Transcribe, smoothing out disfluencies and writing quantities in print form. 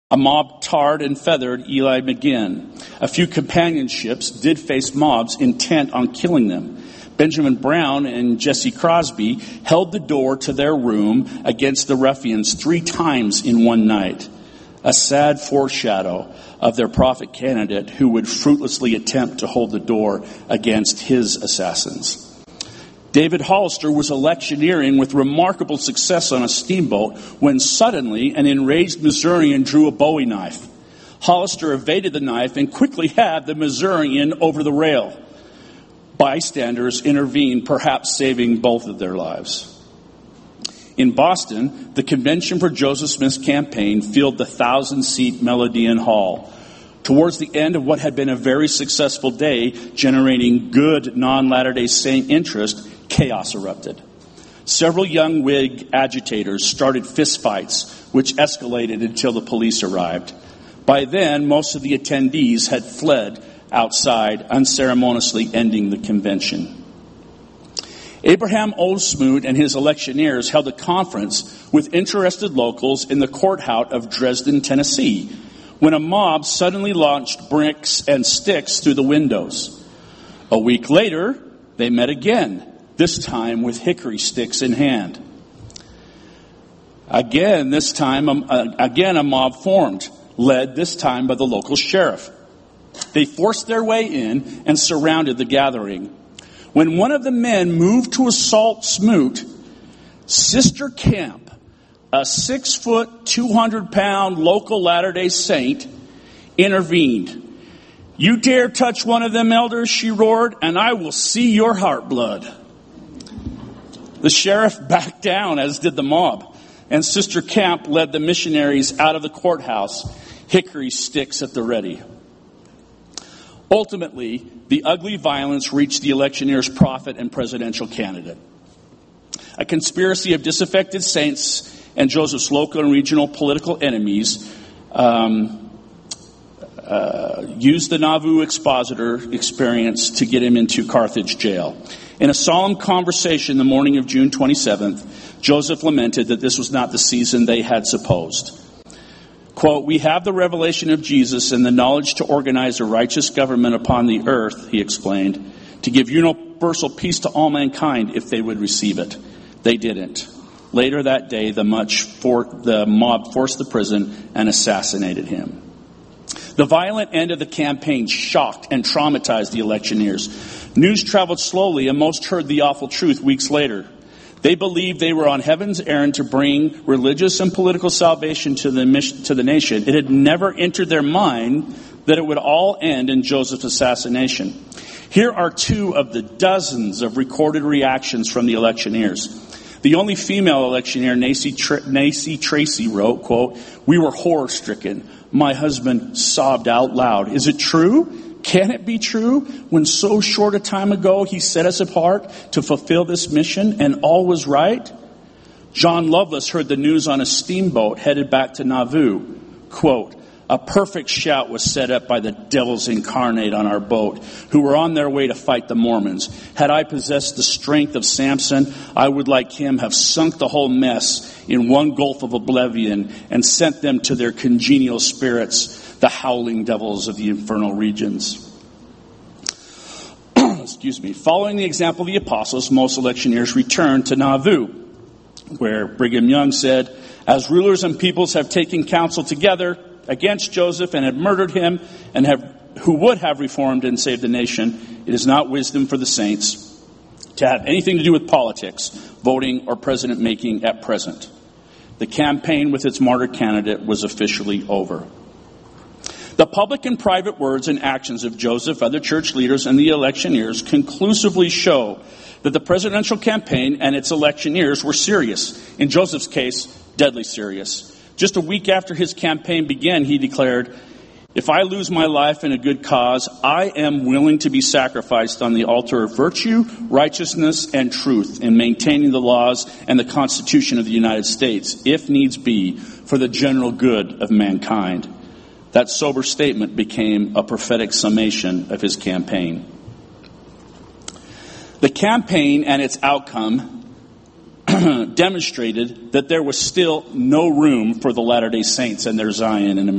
A mob tarred and feathered Eli McGinn. A few companionships did face mobs intent on killing them. Benjamin Brown and Jesse Crosby held the door to their room against the ruffians 3 times in one night. A sad foreshadow of their prophet candidate who would fruitlessly attempt to hold the door against his assassins. David Hollister was electioneering with remarkable success on a steamboat when suddenly an enraged Missourian drew a Bowie knife. Hollister evaded the knife and quickly had the Missourian over the rail. Bystanders intervened, perhaps saving both of their lives. In Boston, the convention for Joseph Smith's campaign filled the 1,000-seat Melodeon Hall. Towards the end of what had been a very successful day, generating good non-Latter-day Saint interest, chaos erupted. Several young Whig agitators started fistfights, which escalated until the police arrived. By then, most of the attendees had fled outside, unceremoniously ending the convention. Abraham Oldsmoot and his electioneers held a conference with interested locals in the courthouse of Dresden, Tennessee, when a mob suddenly launched bricks and sticks through the windows. A week later, they met again, this time with hickory sticks in hand. Again a mob formed, led this time by the local sheriff. They forced their way in and surrounded the gathering. When one of the men moved to assault Smoot, Sister Camp, a 6-foot, 200-pound local Latter-day Saint, intervened. "You dare touch one of them elders," she roared, "and I will see your heart blood." The sheriff backed down, as did the mob, and Sister Camp led the missionaries out of the courthouse, hickory sticks at the ready. Ultimately, the ugly violence reached the electioneer's prophet and presidential candidate. A conspiracy of disaffected saints and Joseph's local and regional political enemies used the Nauvoo expositor experience to get him into Carthage jail. In a solemn conversation the morning of June 27th, Joseph lamented that this was not the season they had supposed. Quote, "We have the revelation of Jesus and the knowledge to organize a righteous government upon the earth," he explained, "to give universal peace to all mankind if they would receive it." They didn't. Later that day, the mob forced the prison and assassinated him. The violent end of the campaign shocked and traumatized the electioneers. News traveled slowly, and most heard the awful truth weeks later. They believed they were on heaven's errand to bring religious and political salvation to the nation. It had never entered their mind that it would all end in Joseph's assassination. Here are 2 of the dozens of recorded reactions from the electioneers. The only female electioneer, Nacy Tracy, wrote, quote, "We were horror-stricken. My husband sobbed out loud. Is it true? Can it be true? When so short a time ago he set us apart to fulfill this mission and all was right?" John Lovelace heard the news on a steamboat headed back to Nauvoo. Quote, "A perfect shout was set up by the devils incarnate on our boat, who were on their way to fight the Mormons. Had I possessed the strength of Samson, I would, like him, have sunk the whole mess in one gulf of oblivion and sent them to their congenial spirits, the howling devils of the infernal regions." Excuse me. Following the example of the apostles, most electioneers returned to Nauvoo, where Brigham Young said, "As rulers and peoples have taken counsel together against Joseph and have murdered him, and who would have reformed and saved the nation, it is not wisdom for the saints to have anything to do with politics, voting, or president making at present." The campaign with its martyr candidate was officially over. The public and private words and actions of Joseph, other church leaders, and the electioneers conclusively show that the presidential campaign and its electioneers were serious. In Joseph's case, deadly serious. Just a week after his campaign began, he declared, "If I lose my life in a good cause, I am willing to be sacrificed on the altar of virtue, righteousness, and truth in maintaining the laws and the Constitution of the United States, if needs be, for the general good of mankind." That sober statement became a prophetic summation of his campaign. The campaign and its outcome demonstrated that there was still no room for the Latter-day Saints and their Zion in America.